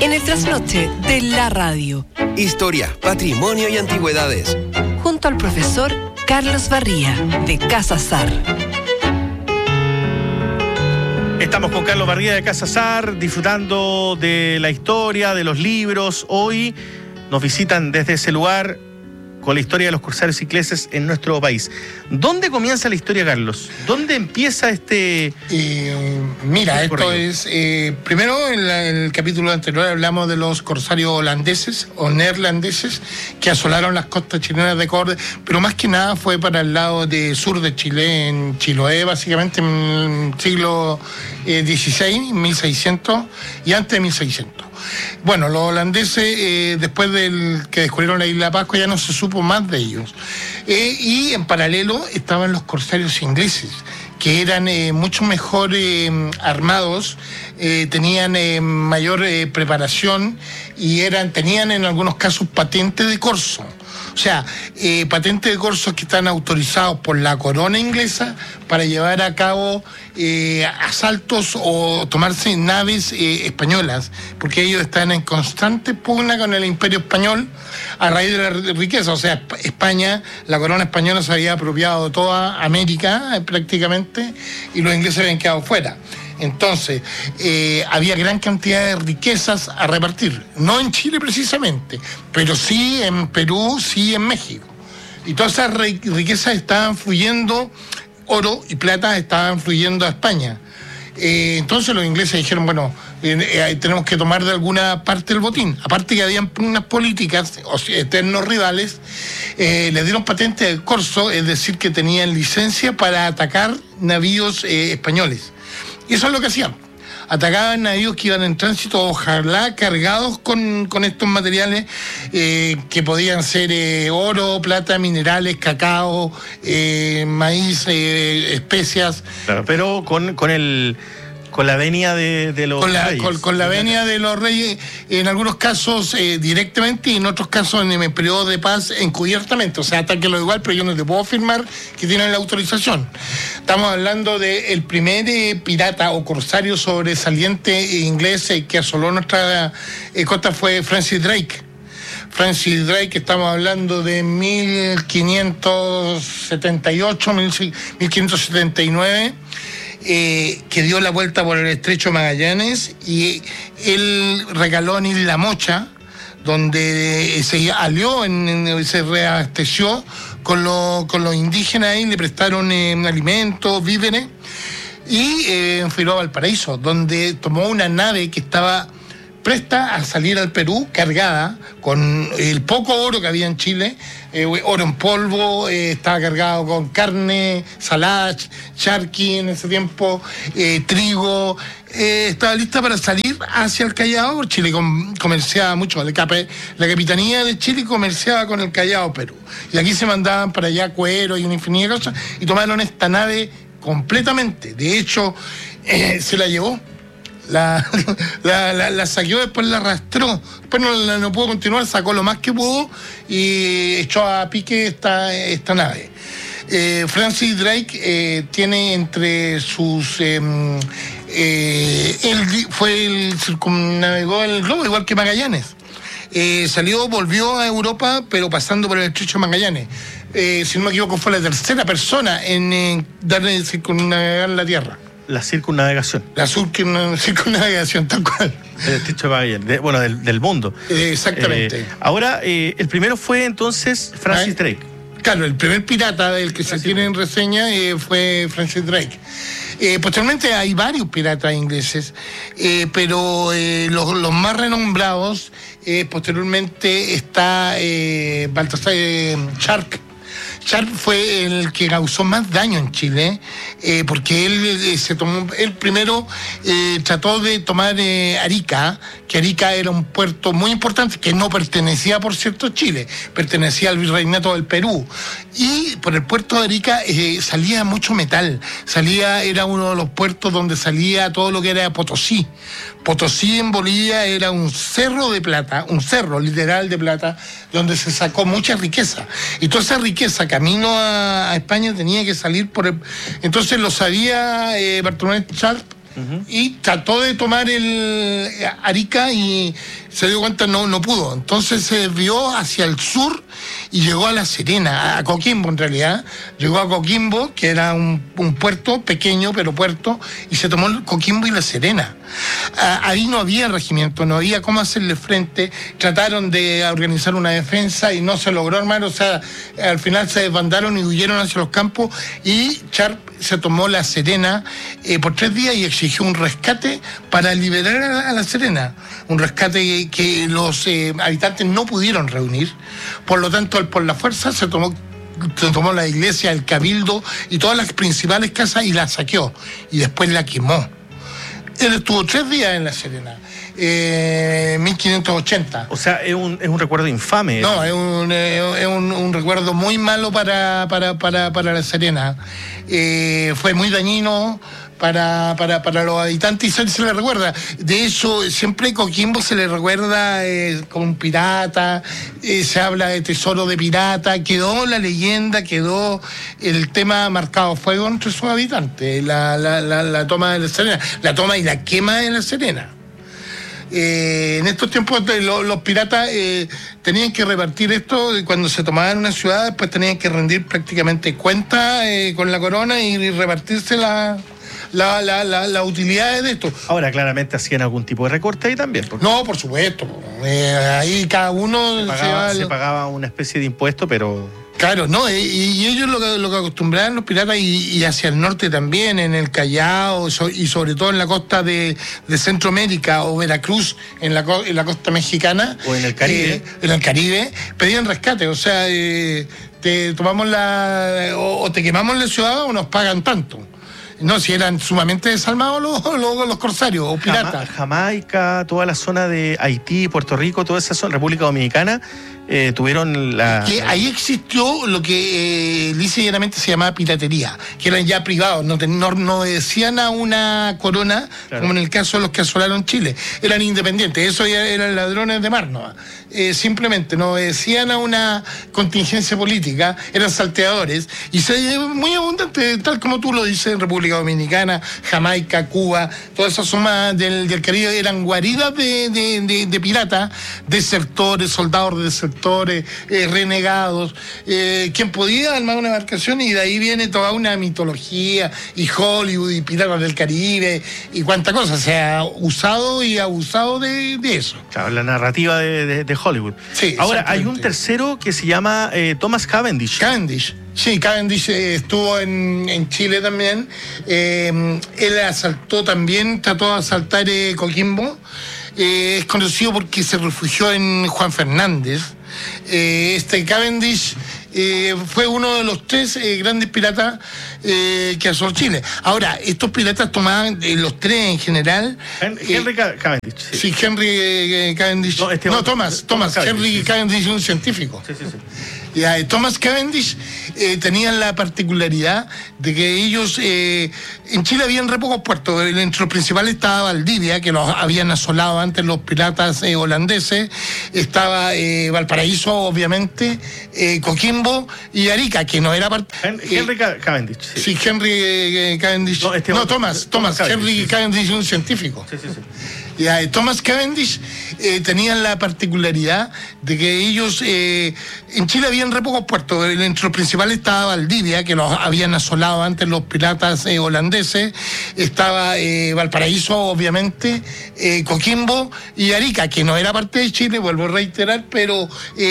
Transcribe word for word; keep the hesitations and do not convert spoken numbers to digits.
en el trasnoche de la radio. Historia, patrimonio y antigüedades. Junto al profesor Carlos Barría, de Casa Sar. Estamos con Carlos Barría de Casa Sar, disfrutando de la historia, de los libros. Hoy nos visitan desde ese lugar con la historia de los corsarios ingleses en nuestro país. ¿Dónde comienza la historia, Carlos? ¿Dónde empieza este...? Eh, mira, este esto es... Eh, primero, en, la, en el capítulo anterior hablamos de los corsarios holandeses o neerlandeses que asolaron las costas chilenas de Córdoba, pero más que nada fue para el lado de sur de Chile, en Chiloé, básicamente en el siglo dieciséis, mil seiscientos, y antes de mil seiscientos. Bueno, los holandeses, eh, después del que descubrieron la isla de Pascua, ya no se supo más de ellos. Eh, y en paralelo estaban los corsarios ingleses, que eran eh, mucho mejor eh, armados, eh, tenían eh, mayor eh, preparación y eran tenían en algunos casos patentes de corso. O sea, eh, patentes de corsos que están autorizados por la corona inglesa para llevar a cabo eh, asaltos o tomarse naves eh, españolas, porque ellos están en constante pugna con el imperio español a raíz de la riqueza. O sea, España, la corona española se había apropiado de toda América eh, prácticamente, y los ingleses habían quedado fuera. Entonces, eh, había gran cantidad de riquezas a repartir, no en Chile precisamente, pero sí en Perú, sí en México. Y todas esas riquezas estaban fluyendo, oro y plata estaban fluyendo a España. Eh, entonces los ingleses dijeron, bueno, eh, eh, tenemos que tomar de alguna parte el botín. Aparte que habían unas políticas, o sea, eternos rivales, eh, les dieron patente de corso, es decir, que tenían licencia para atacar navíos eh, españoles. Y eso es lo que hacían. Atacaban navíos que iban en tránsito, ojalá cargados con, con estos materiales eh, que podían ser eh, oro, plata, minerales, cacao, eh, maíz, eh, especias. Claro, pero con, con el... Con la venia de, de los con la, reyes. Con, con la venia de los reyes, en algunos casos eh, directamente y en otros casos en el periodo de paz encubiertamente. O sea, ataque lo igual, pero yo no te puedo afirmar que tienen la autorización. Estamos hablando del primer eh, pirata o corsario sobresaliente inglés eh, que asoló nuestra eh, costa fue Francis Drake. Francis Drake, estamos hablando de mil quinientos setenta y ocho, mil quinientos setenta y nueve. Eh, que dio la vuelta por el estrecho Magallanes, y él regaló en Isla Mocha, donde se alió, en, en, se reabasteció con, lo, con los indígenas y le prestaron eh, alimentos, víveres, y eh, enfiló a Valparaíso, donde tomó una nave que estaba presta a salir al Perú, cargada con el poco oro que había en Chile, eh, oro en polvo, eh, estaba cargado con carne, salada, charqui en ese tiempo, eh, trigo, eh, estaba lista para salir hacia el Callao. Chile com- comerciaba mucho, la, cap- la Capitanía de Chile comerciaba con el Callao, Perú, y aquí se mandaban para allá cuero y una infinidad de cosas, y tomaron esta nave completamente. De hecho, eh, se la llevó. La, la, la, la saqueó, después la arrastró, después no, la, no pudo continuar, sacó lo más que pudo y echó a pique esta, esta nave. Eh, Francis Drake eh, tiene entre sus... Eh, eh, él fue el circunnavegó el globo, igual que Magallanes. Eh, salió, volvió a Europa, pero pasando por el estrecho de Magallanes. Eh, si no me equivoco, fue la tercera persona en eh, darle circunnavegar la Tierra. La circunnavegación. La circunnavegación, tal cual. El estrecho de Magallanes, de, bueno, del, del mundo. Eh, exactamente. Eh, ahora, eh, el primero fue entonces Francis Drake. Claro, el primer pirata del que Francis se tiene en reseña eh, fue Francis Drake. Eh, posteriormente hay varios piratas ingleses, eh, pero eh, los, los más renombrados, eh, posteriormente está eh, Baltasar eh, Sharp. Sharp fue el que causó más daño en Chile, eh, porque él eh, se tomó, él primero eh, trató de tomar eh, Arica, que Arica era un puerto muy importante, que no pertenecía, por cierto, a Chile, pertenecía al virreinato del Perú, y por el puerto de Arica eh, salía mucho metal, salía, era uno de los puertos donde salía todo lo que era Potosí. Potosí en Bolivia era un cerro de plata, un cerro literal de plata, donde se sacó mucha riqueza. Y toda esa riqueza, camino a, a España, tenía que salir por el... Entonces lo sabía eh, Bartolomé Sharp, Uh-huh. Y trató de tomar el Arica y se dio cuenta no no pudo. Entonces se desvió hacia el sur y llegó a La Serena, a Coquimbo en realidad. Llegó a Coquimbo, que era un, un puerto pequeño, pero puerto, y se tomó Coquimbo y La Serena. Ah, ahí no había regimiento, no había cómo hacerle frente. Trataron de organizar una defensa y no se logró armar. O sea, al final se desbandaron y huyeron hacia los campos, y Sharp se tomó La Serena eh, por tres días y exigió un rescate para liberar a, a La Serena. Un rescate que los eh, habitantes no pudieron reunir. Por lo tanto, él, por la fuerza se tomó se tomó la iglesia, el cabildo y todas las principales casas y la saqueó. Y después la quemó. Él estuvo tres días en La Serena, eh, mil quinientos ochenta. O sea, es un, es un recuerdo infame. No, es un, es un, un recuerdo muy malo para, para, para, para La Serena. Eh, fue muy dañino para, para, para los habitantes y se, se le recuerda. De hecho, siempre a Coquimbo se le recuerda eh, como un pirata, eh, se habla de tesoro de pirata, quedó la leyenda, quedó el tema marcado a fuego entre sus habitantes, la, la, la, la toma de La Serena, la toma y la quema de La Serena. Eh, en estos tiempos lo, los piratas eh, tenían que repartir esto cuando se tomaban una ciudad, después tenían que rendir prácticamente cuentas eh, con la corona y repartirse la... La, la, la, la utilidades de esto. Ahora, claramente hacían algún tipo de recorte ahí también. Porque no, por supuesto. Eh, ahí cada uno se pagaba, se, se pagaba una especie de impuesto, pero... Claro, no, y, y ellos lo que, lo que acostumbraban los piratas y, y hacia el norte también, en el Callao so, y sobre todo en la costa de, de Centroamérica o Veracruz, en la, en la costa mexicana. O en el Caribe. Eh, en el Caribe, pedían rescate, o sea, eh, te tomamos la... O, o te quemamos la ciudad o nos pagan tanto. No, si eran sumamente desalmados los, los, los corsarios o piratas. Jamaica, toda la zona de Haití, Puerto Rico, toda esa zona, República Dominicana, eh, tuvieron la... Que ahí existió lo que eh, lisa y llanamente se llamaba piratería, que eran ya privados, no, no, no obedecían a una corona, claro, como en el caso de los que asolaron Chile, eran independientes, esos ya eran ladrones de mar, ¿no? Eh, simplemente no obedecían a una contingencia política, eran salteadores, y se muy abundante, tal como tú lo dices, en República Dominicana, Jamaica, Cuba, todas esas zonas del, del Caribe eran guaridas de, de, de, de piratas, desertores, soldados de desertores, eh, renegados, eh, quien podía armar una embarcación, y de ahí viene toda una mitología, y Hollywood, y piratas del Caribe, y cuánta cosa, se ha usado y abusado de, de eso. Claro, la narrativa de, de, de Hollywood. Sí, ahora hay un tercero que se llama eh, Thomas Cavendish. Cavendish. Sí, Cavendish eh, estuvo en, en Chile también. Eh, él asaltó también, trató de asaltar eh, Coquimbo. Eh, es conocido porque se refugió en Juan Fernández. Eh, este Cavendish eh, fue uno de los tres eh, grandes piratas eh, que asoló Chile. Ahora, estos piratas tomaban, eh, los tres en general... Henry eh, Cavendish. Sí, sí Henry eh, Cavendish. No, este no otro, Thomas, Thomas, Thomas Henry Cavendish, Cavendish es un científico. Sí, sí, sí. Ya, eh, Thomas Cavendish eh, tenían la particularidad de que ellos, eh, en Chile habían re pocos puertos, entre los principales estaba Valdivia, que los habían asolado antes los piratas eh, holandeses, estaba eh, Valparaíso, obviamente, eh, Coquimbo y Arica, que no era parte... Henry, Henry eh, Cavendish. Sí, sí Henry eh, Cavendish. No, este no otro, Thomas, Thomas, Thomas Cavendish, Henry sí. Cavendish es un científico. Sí, sí, sí. Ya, eh, Thomas Cavendish eh, tenían la particularidad de que ellos, eh, en Chile habían re pocos puertos, entre los principales estaba Valdivia, que los habían asolado antes los piratas eh, holandeses, estaba eh, Valparaíso, obviamente, eh, Coquimbo y Arica, que no era parte de Chile, vuelvo a reiterar, pero... Eh,